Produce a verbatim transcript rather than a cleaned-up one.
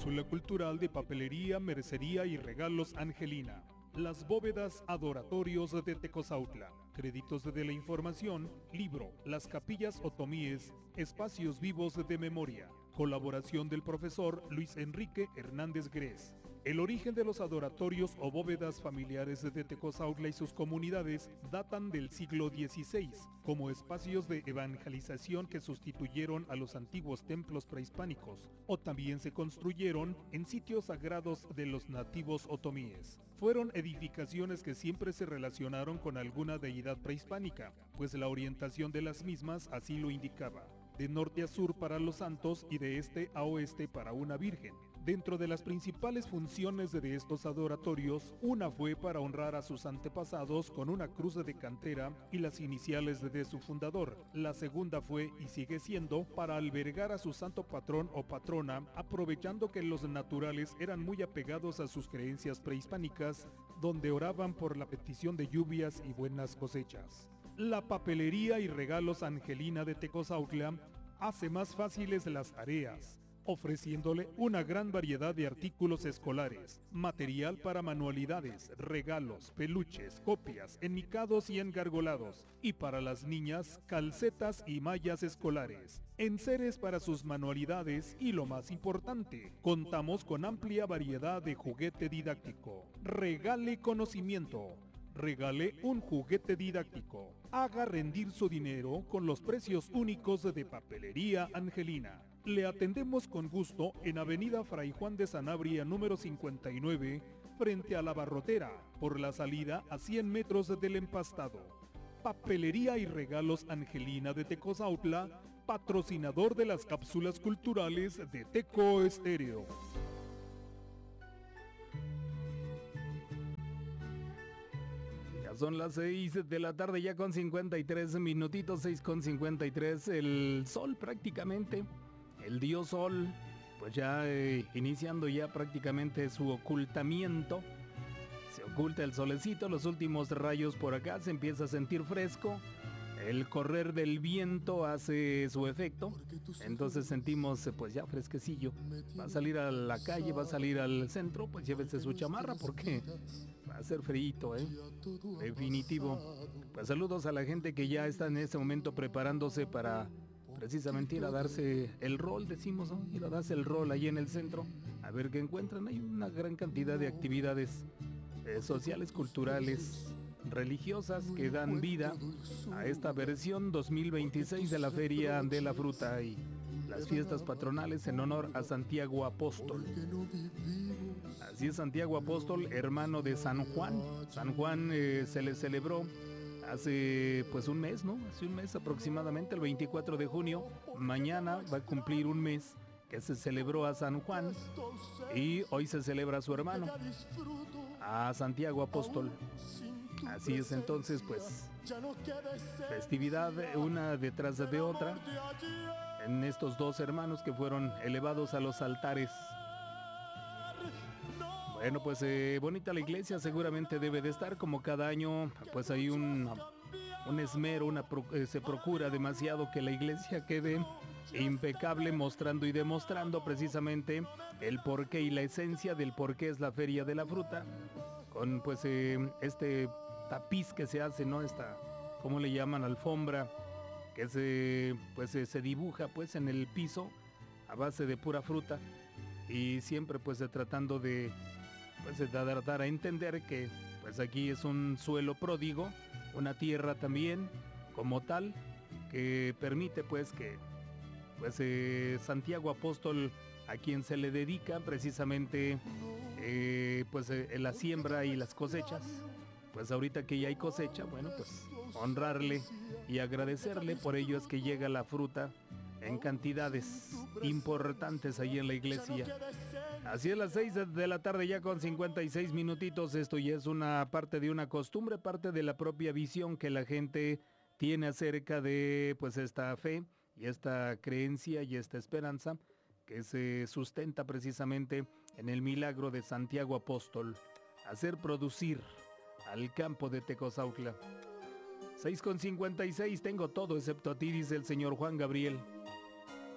cápsula cultural de papelería, mercería y regalos Angelina. Las bóvedas adoratorios de Tecozautla. Créditos de la información, libro, Las capillas otomíes, espacios vivos de memoria. Colaboración del profesor Luis Enrique Hernández Grez. El origen de los adoratorios o bóvedas familiares de Tecozautla y sus comunidades datan del siglo dieciséis, como espacios de evangelización que sustituyeron a los antiguos templos prehispánicos, o también se construyeron en sitios sagrados de los nativos otomíes. Fueron edificaciones que siempre se relacionaron con alguna deidad prehispánica, pues la orientación de las mismas así lo indicaba. De norte a sur para los santos y de este a oeste para una virgen. Dentro de las principales funciones de estos adoratorios, una fue para honrar a sus antepasados con una cruz de cantera y las iniciales de su fundador. La segunda fue, y sigue siendo, para albergar a su santo patrón o patrona, aprovechando que los naturales eran muy apegados a sus creencias prehispánicas, donde oraban por la petición de lluvias y buenas cosechas. La papelería y regalos Angelina de Tecozautla hace más fáciles las tareas, ofreciéndole una gran variedad de artículos escolares, material para manualidades, regalos, peluches, copias, enmicados y engargolados, y para las niñas, calcetas y mallas escolares, enseres para sus manualidades y lo más importante, contamos con amplia variedad de juguete didáctico. Regale conocimiento. Regale un juguete didáctico. Haga rendir su dinero con los precios únicos de Papelería Angelina. Le atendemos con gusto en Avenida Fray Juan de Sanabria número cincuenta y nueve, frente a la Barrotera, por la salida a cien metros del Empastado. Papelería y regalos Angelina de Tecozautla, patrocinador de las cápsulas culturales de Teco Estéreo. Son las seis de la tarde ya con cincuenta y tres minutitos, seis con cincuenta y tres, el sol prácticamente, el dios sol, pues ya eh, iniciando ya prácticamente su ocultamiento, se oculta el solecito, los últimos rayos por acá, se empieza a sentir fresco, el correr del viento hace su efecto, entonces sentimos pues ya fresquecillo. Va a salir a la calle, va a salir al centro, pues llévese su chamarra porque va a ser frío, ¿eh? Definitivo. Pues saludos a la gente que ya está en este momento preparándose para precisamente ir a darse el rol, decimos, ¿no? Ir a darse el rol ahí en el centro, a ver qué encuentran. Hay una gran cantidad de actividades eh, sociales, culturales, religiosas que dan vida a esta versión dos mil veintiséis de la Feria de la Fruta y las fiestas patronales en honor a Santiago Apóstol. Así es, Santiago Apóstol, hermano de San Juan. San Juan eh, se le celebró hace pues un mes, ¿no? Hace un mes aproximadamente, el veinticuatro de junio. Mañana va a cumplir un mes que se celebró a San Juan y hoy se celebra a su hermano, a Santiago Apóstol. Así es, entonces pues festividad una detrás de otra en estos dos hermanos que fueron elevados a los altares. Bueno, pues eh, bonita la iglesia, seguramente debe de estar como cada año, pues hay un, un esmero, una, eh, se procura demasiado que la iglesia quede impecable, mostrando y demostrando precisamente el porqué y la esencia del por qué es la Feria de la Fruta, con pues eh, este tapiz que se hace, ¿no? Esta, ¿cómo le llaman? Alfombra, que se, pues, se, se dibuja pues en el piso a base de pura fruta y siempre pues tratando de pues de dar, dar a entender que pues aquí es un suelo pródigo, una tierra también como tal que permite pues que pues eh, Santiago Apóstol, a quien se le dedica precisamente eh, pues eh, la siembra y las cosechas. Pues ahorita que ya hay cosecha, bueno, pues honrarle y agradecerle, por ello es que llega la fruta en cantidades importantes ahí en la iglesia. Así es, las seis de la tarde ya con cincuenta y seis minutitos, esto ya es una parte de una costumbre, parte de la propia visión que la gente tiene acerca de pues esta fe y esta creencia y esta esperanza que se sustenta precisamente en el milagro de Santiago Apóstol, hacer producir al campo de Tecozautla. seis con cincuenta y seis, tengo todo excepto a ti, dice el señor Juan Gabriel.